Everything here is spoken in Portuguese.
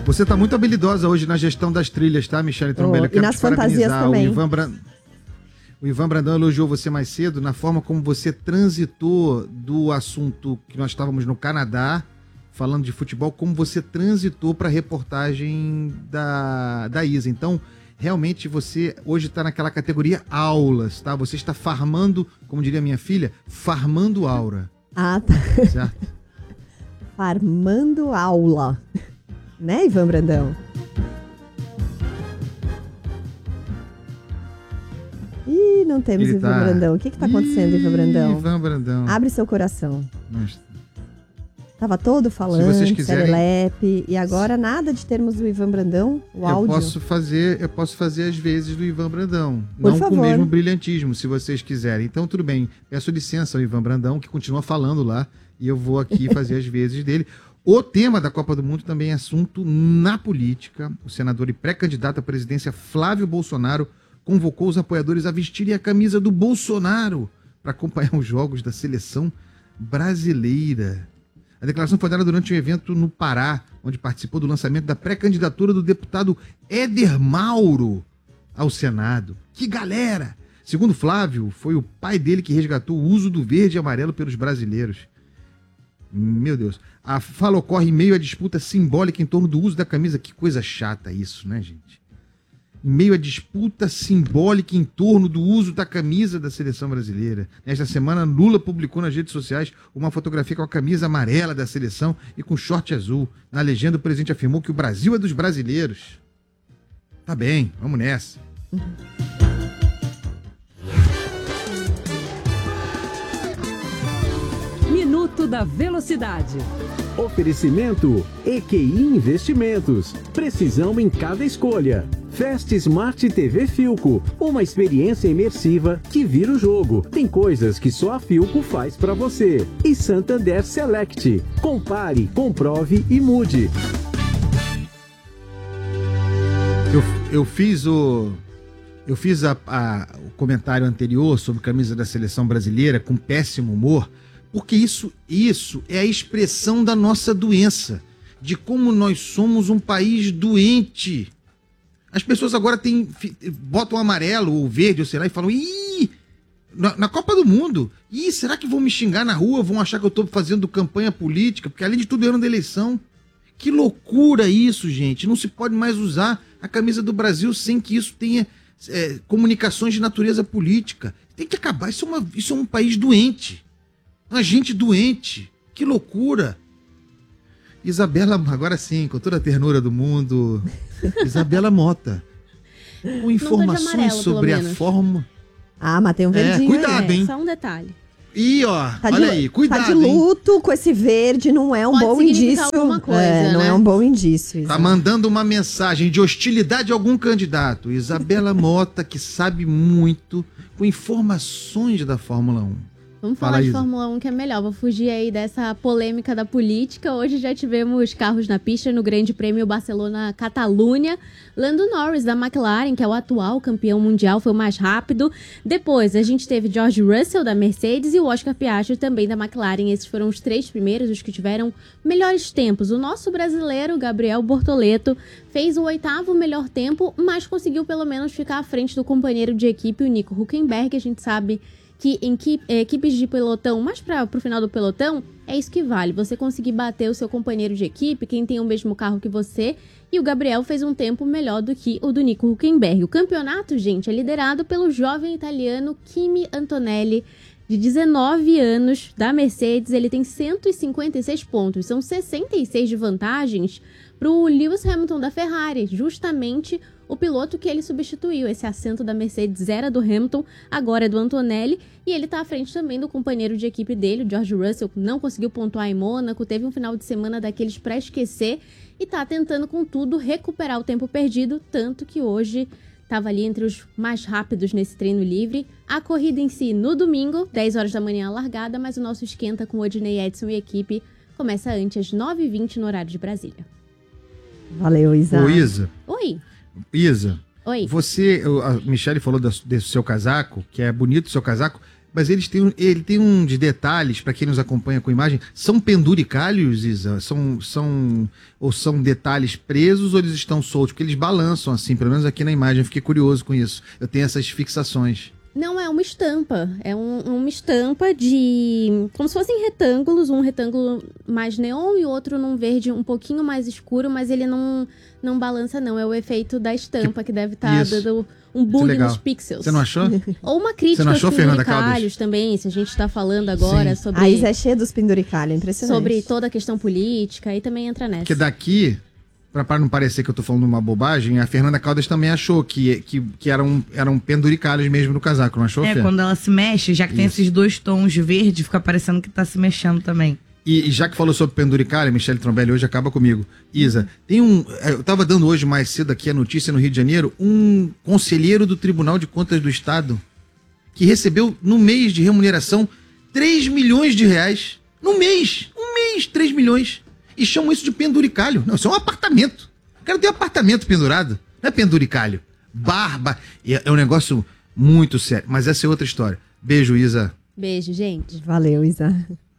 Você tá muito habilidosa hoje na gestão das trilhas, tá, Michele Trombelli? E nas fantasias também. O Ivan Brandão elogiou você mais cedo na forma como você transitou do assunto que nós estávamos no Canadá, falando de futebol, como você transitou para a reportagem da Isa. Então, realmente você hoje está naquela categoria aulas, tá? Você está farmando, como diria minha filha, farmando aura. Ah, tá. Certo? Farmando aula. Né, Ivan Brandão? Ih, não temos Ivan Brandão. O que está acontecendo, Ivan Brandão? Ivan Brandão. Abre seu coração. Mas... Tava todo falando, se vocês quiserem, serelepe, e agora nada de termos o Ivan Brandão, o áudio. Eu posso fazer às vezes do Ivan Brandão. Por não favor. Com o mesmo brilhantismo, se vocês quiserem. Então, tudo bem. Peço licença ao Ivan Brandão, que continua falando lá, e eu vou aqui fazer as vezes dele. O tema da Copa do Mundo também é assunto na política. O senador e pré-candidato à presidência Flávio Bolsonaro convocou os apoiadores a vestirem a camisa do Bolsonaro para acompanhar os jogos da seleção brasileira. A declaração foi dada durante um evento no Pará, onde participou do lançamento da pré-candidatura do deputado Éder Mauro ao Senado. Que galera! Segundo Flávio, foi o pai dele que resgatou o uso do verde e amarelo pelos brasileiros. Meu Deus. A fala ocorre em meio à disputa simbólica em torno do uso da camisa. Que coisa chata isso, né, gente? Em meio à disputa simbólica em torno do uso da camisa da seleção brasileira. Nesta semana, Lula publicou nas redes sociais uma fotografia com a camisa amarela da seleção e com short azul. Na legenda, o presidente afirmou que o Brasil é dos brasileiros. Tá bem, vamos nessa. Minuto da Velocidade. Oferecimento EQI Investimentos. Precisão em cada escolha. Fast Smart TV Philco. Uma experiência imersiva que vira o jogo. Tem coisas que só a Philco faz pra você. E Santander Select. Compare, comprove e mude. Eu fiz o comentário anterior sobre camisa da seleção brasileira com péssimo humor, porque isso é a expressão da nossa doença, de como nós somos um país doente. As pessoas agora botam amarelo ou verde, ou sei lá, e falam, ih, na Copa do Mundo, ih, será que vão me xingar na rua, vão achar que eu estou fazendo campanha política, porque além de tudo é ano da eleição. Que loucura isso, gente, não se pode mais usar a camisa do Brasil sem que isso tenha comunicações de natureza política. Tem que acabar, isso é um país doente. Uma gente doente. Que loucura. Isabela, agora sim, com toda a ternura do mundo. Isabela Mota. Com informações amarelo, sobre a forma... Ah, mas tem um verdinho. Cuidado, hein? Só um detalhe. Ih, ó, olha aí, cuidado, tá de luto, hein? Com esse verde, não é um Pode bom indício. Alguma coisa, não né? é um bom indício. Tá mandando uma mensagem de hostilidade a algum candidato. Isabela Mota, que sabe muito, com informações da Fórmula 1. Vamos falar de Fórmula 1, que é melhor. Vou fugir aí dessa polêmica da política. Hoje já tivemos carros na pista no Grande Prêmio Barcelona-Catalunha. Lando Norris, da McLaren, que é o atual campeão mundial, foi o mais rápido. Depois, a gente teve George Russell, da Mercedes, e o Oscar Piastri, também da McLaren. Esses foram os três primeiros, os que tiveram melhores tempos. O nosso brasileiro, Gabriel Bortoleto, fez o 8º melhor tempo, mas conseguiu pelo menos ficar à frente do companheiro de equipe, o Nico Hülkenberg. A gente sabe que em equipes de pelotão, mais para o final do pelotão, é isso que vale. Você conseguir bater o seu companheiro de equipe, quem tem o mesmo carro que você, e o Gabriel fez um tempo melhor do que o do Nico Hülkenberg. O campeonato, gente, é liderado pelo jovem italiano Kimi Antonelli, de 19 anos, da Mercedes. Ele tem 156 pontos, são 66 de vantagens para o Lewis Hamilton, da Ferrari, justamente o piloto que ele substituiu. Esse assento da Mercedes era do Hamilton, agora é do Antonelli, e ele está à frente também do companheiro de equipe dele, o George Russell, que não conseguiu pontuar em Mônaco, teve um final de semana daqueles para esquecer e está tentando com tudo recuperar o tempo perdido, tanto que hoje estava ali entre os mais rápidos nesse treino livre. A corrida em si no domingo, 10 horas da manhã a largada, mas o nosso esquenta com o Odinei Edson e equipe começa antes, às 9h20 no horário de Brasília. Valeu, Isa. Ô, Isa. Oi. Isa, oi. Você, a Michele falou do seu casaco, que é bonito o seu casaco. Mas ele tem um de detalhes, para quem nos acompanha com imagem, são penduricalhos, Isa? Ou são detalhes presos ou eles estão soltos? Porque eles balançam assim, pelo menos aqui na imagem, eu fiquei curioso com isso. Eu tenho essas fixações. Não, é uma estampa. É uma estampa de... como se fossem retângulos. Um retângulo mais neon e outro num verde um pouquinho mais escuro, mas ele não balança, não. É o efeito da estampa que deve estar dando um bug nos pixels. Você não achou? Ou uma crítica aos penduricalhos também, se a gente está falando agora sobre... A Isa é cheia dos penduricalhos, impressionante. Sobre toda a questão política, aí também entra nessa. Porque daqui... Para não parecer que eu tô falando uma bobagem, a Fernanda Caldas também achou que eram penduricalhos mesmo no casaco, não achou, Fê? Quando ela se mexe, já que tem esses 2 tons de verde, fica parecendo que tá se mexendo também. E já que falou sobre penduricalho, Michele Trombelli hoje acaba comigo. Isa, eu tava dando hoje mais cedo aqui a notícia no Rio de Janeiro, um conselheiro do Tribunal de Contas do Estado que recebeu no mês de remuneração 3 milhões de reais. No mês! 3 milhões. E chamam isso de penduricalho. Não, isso é um apartamento. O cara tem um apartamento pendurado. Não é penduricalho. Barba. É um negócio muito sério. Mas essa é outra história. Beijo, Isa. Beijo, gente. Valeu, Isa.